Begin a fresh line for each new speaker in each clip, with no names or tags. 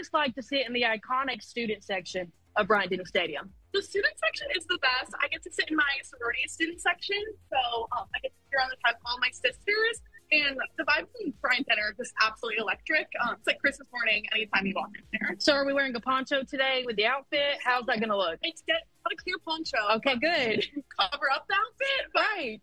it's like to sit in the iconic student section of Bryant-Denny Stadium?
The student section is the best. I get to sit in my sorority student section, so I get to hear on the time all my sisters, and the vibes in Bryant-Denny are just absolutely electric. It's like Christmas morning anytime you walk in there.
So are we wearing a poncho today with the outfit? How's that going to look?
It's got a clear poncho.
Okay, good.
Cover up the outfit.
Right.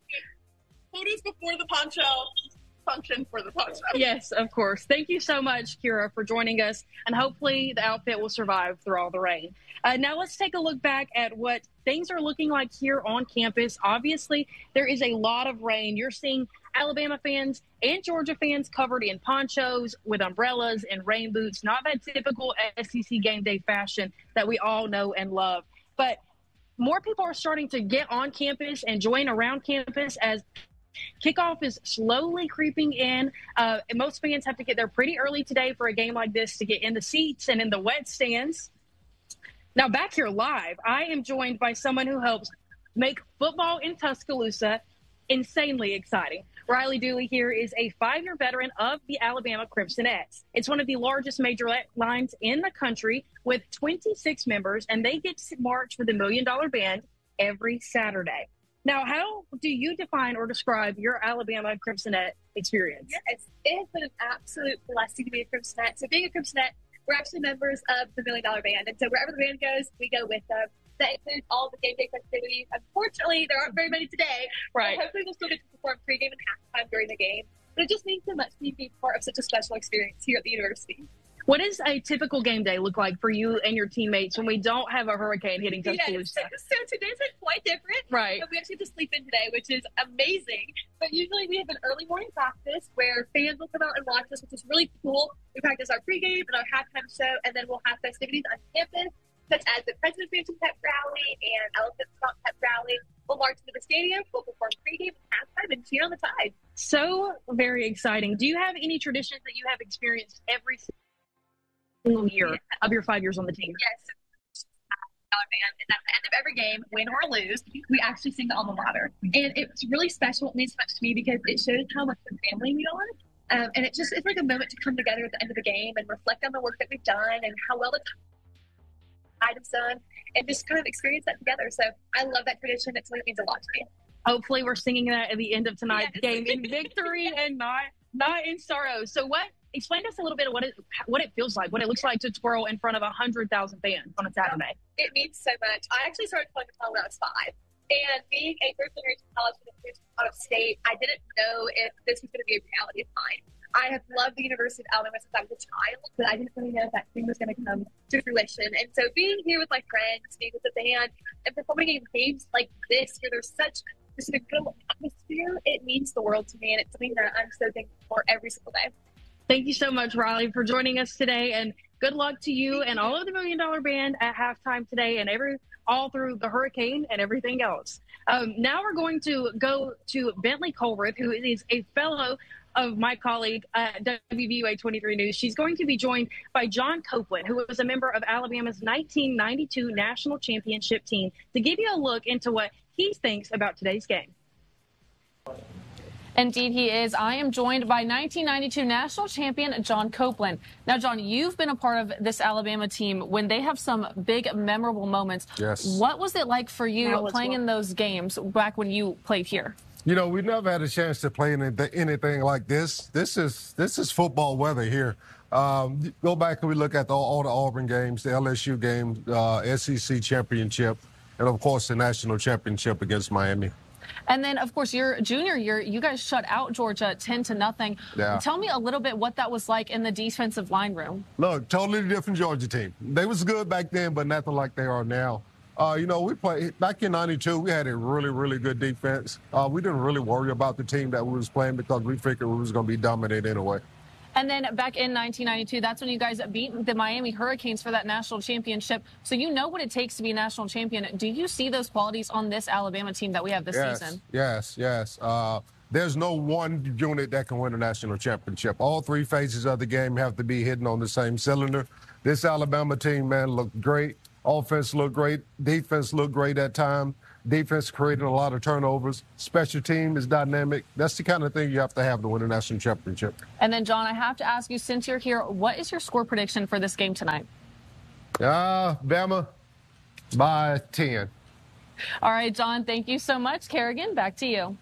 Photos before the poncho, function for the poncho.
Yes, of course. Thank you so much, Kira, for joining us, and hopefully the outfit will survive through all the rain. Now let's take a look back at what things are looking like here on campus. Obviously, there is a lot of rain. You're seeing Alabama fans and Georgia fans covered in ponchos with umbrellas and rain boots, not that typical SEC game day fashion that we all know and love. But more people are starting to get on campus and join around campus as kickoff is slowly creeping in. Most fans have to get there pretty early today for a game like this to get in the seats and in the wet stands. Now, back here live, I am joined by someone who helps make football in Tuscaloosa insanely exciting. Riley Dooley here is a 5-year veteran of the Alabama Crimsonettes. It's one of the largest major lines in the country with 26 members, and they get to march with the $1 Million Band every Saturday. Now, how do you define or describe your Alabama Crimsonette experience?
Yes, it has been an absolute blessing to be a Crimsonette. So being a Crimsonette, we're actually members of the $1 Million Band. And so wherever the band goes, we go with them. That includes all the game day festivities. Unfortunately, there aren't very many today.
Right.
But hopefully we'll still get to perform pregame and halftime during the game. But it just means so much to be part of such a special experience here at the university.
What does a typical game day look like for you and your teammates when we don't have a hurricane hitting Tuscaloosa?
Yes. So today's been quite different.
Right.
But we actually have to sleep in today, which is amazing. But usually we have an early morning practice where fans will come out and watch us, which is really cool. We practice our pregame and our halftime show, and then we'll have festivities on campus, such as the President's Mansion Pep Rally and Elephant Stomp Pep Rally. We'll march into the stadium, we'll perform pregame and halftime, and cheer on the Tide.
So very exciting. Do you have any traditions that you have experienced every single year of your 5 years on the team?
Yes. And at the end of every game, win or lose, we actually sing the alma mater. And it's really special. It means so much to me because it shows how much of a family we are. And it's like a moment to come together at the end of the game and reflect on the work that we've done and how well the Tide has done, and just kind of experience that together. So I love that tradition. It really means a lot to me.
Hopefully we're singing that at the end of tonight's game in victory and not in sorrow. So explain to us a little bit of what it feels like, what it looks like to twirl in front of 100,000 fans on a Saturday.
It means so much. I actually started playing guitar when I was 5. And being a first-generation college student out of state, I didn't know if this was going to be a reality of mine. I have loved the University of Alabama since I was a child, but I didn't really know if that thing was going to come to fruition. And so being here with my friends, being with the band, and performing in games like this, where there's such this incredible atmosphere, it means the world to me, and it's something that I'm so thankful for every single day.
Thank you so much, Riley, for joining us today, and good luck to you and all of the $1 Million Band at halftime today and all through the hurricane and everything else. Now we're going to go to Bentley Colrith, who is a fellow of my colleague at WVUA 23 News. She's going to be joined by John Copeland, who was a member of Alabama's 1992 national championship team, to give you a look into what he thinks about today's game.
Indeed, he is. I am joined by 1992 national champion John Copeland. Now, John, you've been a part of this Alabama team when they have some big, memorable moments.
Yes.
What was it like for you playing in those games back when you played here?
You know, we never had a chance to play anything like this. This is football weather here. Go back and we look at all the Auburn games, the LSU game, SEC championship, and, of course, the national championship against Miami.
And then, of course, your junior year, you guys shut out Georgia 10-0.
Yeah.
Tell me a little bit what that was like in the defensive line room.
Look, totally different Georgia team. They was good back then, but nothing like they are now. You know, we played back in '92. We had a really, really good defense. We didn't really worry about the team that we was playing because we figured we was going to be dominated anyway.
And then back in 1992, that's when you guys beat the Miami Hurricanes for that national championship. So you know what it takes to be a national champion. Do you see those qualities on this Alabama team that we have this season?
Yes. There's no one unit that can win a national championship. All three phases of the game have to be hitting on the same cylinder. This Alabama team, man, looked great. Offense looked great. Defense looked great at time. Defense created a lot of turnovers. Special team is dynamic. That's the kind of thing you have to have to win a national championship.
And then, John, I have to ask you, since you're here, what is your score prediction for this game tonight?
Bama by 10.
All right, John, thank you so much. Kerrigan, back to you.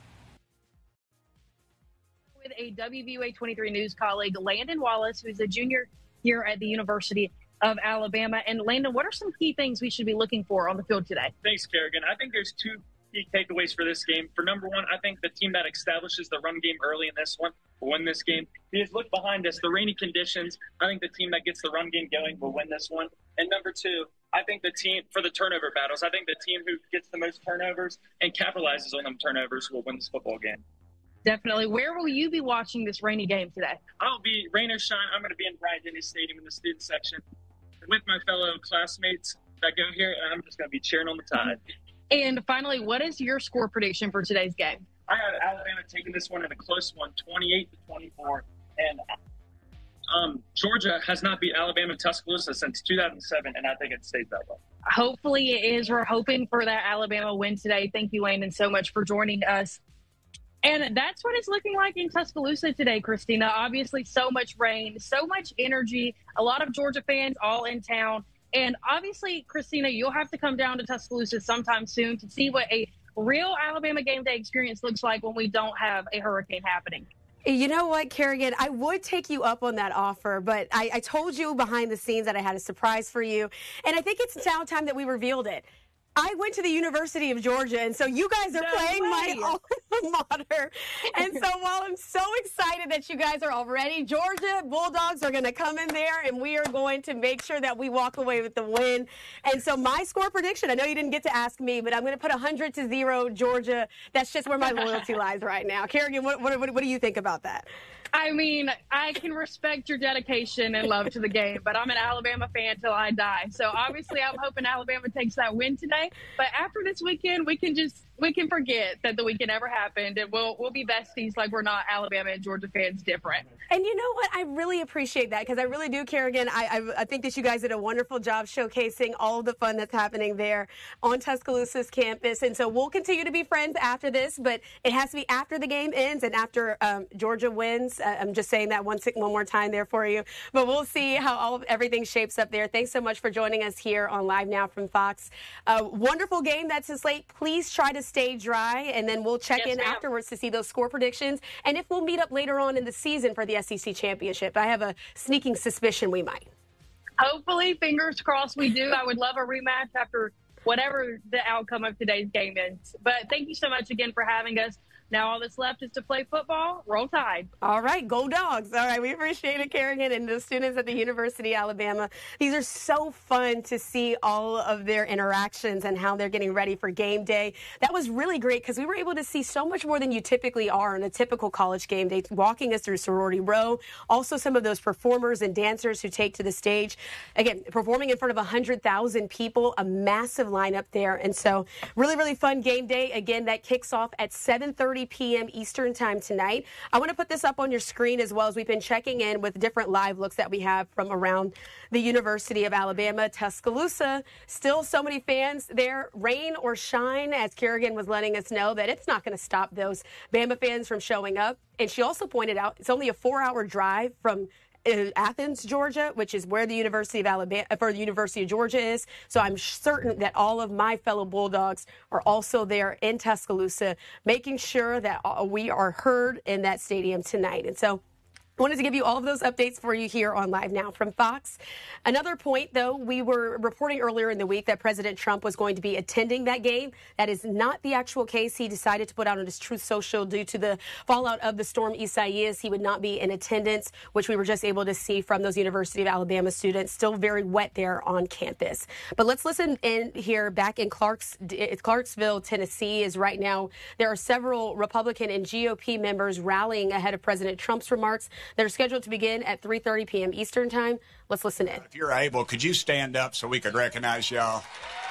With a WVUA 23 News colleague, Landon Wallace, who's a junior here at the University of Alabama. And Landon, what are some key things we should be looking for on the field today?
Thanks, Kerrigan. I think there's two key takeaways for this game. For number one, I think the team that establishes the run game early in this one will win this game. Because look behind us, the rainy conditions, I think the team that gets the run game going will win this one. And number two, I think the team, for the turnover battles, I think the team who gets the most turnovers and capitalizes on them turnovers will win this football game.
Definitely. Where will you be watching this rainy game today?
I'll be, rain or shine, I'm going to be in Bryant-Denny Stadium in the student section with my fellow classmates that go here, and I'm just going to be cheering on the Tide.
And finally, what is your score prediction for today's game?
I got Alabama taking this one in a close one, 28-24. And Georgia has not beat Alabama Tuscaloosa since 2007, and I think it stays that way.
Hopefully it is. We're hoping for that Alabama win today. Thank you, Landon, so much for joining us. And that's what it's looking like in Tuscaloosa today, Christina. Obviously, so much rain, so much energy, a lot of Georgia fans all in town. And obviously, Christina, you'll have to come down to Tuscaloosa sometime soon to see what a real Alabama game day experience looks like when we don't have a hurricane happening.
You know what, Kerrigan? I would take you up on that offer, but I told you behind the scenes that I had a surprise for you. And I think it's now time that we revealed it. I went to the University of Georgia, and so you guys are playing my alma mater. And so while I'm so excited that you guys are all ready, Georgia Bulldogs are going to come in there, and we are going to make sure that we walk away with the win. And so my score prediction, I know you didn't get to ask me, but I'm going to put 100-0 Georgia. That's just where my loyalty lies right now. Kerrigan, what do you think about that?
I mean, I can respect your dedication and love to the game, but I'm an Alabama fan till I die. So obviously I'm hoping Alabama takes that win today. But after this weekend, we can forget that the weekend ever happened, and we'll be besties like we're not Alabama and Georgia fans different.
And you know what? I really appreciate that, because I really do, Kerrigan. I think that you guys did a wonderful job showcasing all of the fun that's happening there on Tuscaloosa's campus. And so we'll continue to be friends after this, but it has to be after the game ends and after Georgia wins. I'm just saying that one more time there for you. But we'll see how everything shapes up there. Thanks so much for joining us here on Live Now from Fox. Wonderful game that's in slate. Please try to stay dry, and then we'll check in afterwards to see those score predictions and if we'll meet up later on in the season for the SEC championship. I have a sneaking suspicion we might.
Hopefully, fingers crossed we do. I would love a rematch after whatever the outcome of today's game is. But thank you so much again for having us. Now all that's left is to play football. Roll Tide.
All right, go Dogs. All right, we appreciate it, Kerrigan, and the students at the University of Alabama. These are so fun to see all of their interactions and how they're getting ready for game day. That was really great because we were able to see so much more than you typically are in a typical college game day, walking us through Sorority Row. Also, some of those performers and dancers who take to the stage. Again, performing in front of 100,000 people, a massive lineup there. And so really, really fun game day. Again, that kicks off at 7:30 p.m. Eastern time tonight. I want to put this up on your screen as well, as we've been checking in with different live looks that we have from around the University of Alabama, Tuscaloosa. Still so many fans there, rain or shine, as Kerrigan was letting us know that it's not going to stop those Bama fans from showing up. And she also pointed out it's only a 4-hour drive from Athens, Georgia, which is where the University of Alabama, for the University of Georgia is. So I'm certain that all of my fellow Bulldogs are also there in Tuscaloosa, making sure that we are heard in that stadium tonight. And so I wanted to give you all of those updates for you here on Live Now from Fox. Another point, though, we were reporting earlier in the week that President Trump was going to be attending that game. That is not the actual case. He decided to put out on his Truth Social due to the fallout of the storm Isaias. He would not be in attendance, which we were just able to see from those University of Alabama students. Still very wet there on campus. But let's listen in here back in Clarksville, Tennessee, as right now there are several Republican and GOP members rallying ahead of President Trump's remarks. They're scheduled to begin at 3:30 p.m. Eastern time. Let's listen in.
If you're able, could you stand up so we could recognize y'all?